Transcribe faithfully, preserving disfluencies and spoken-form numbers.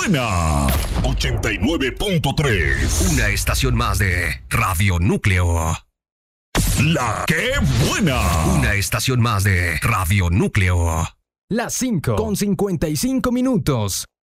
buena! ochenta y nueve punto tres. Una estación más de Radio Núcleo. La que buena. Una estación más de Radio Núcleo. Las cinco con cincuenta y cinco minutos.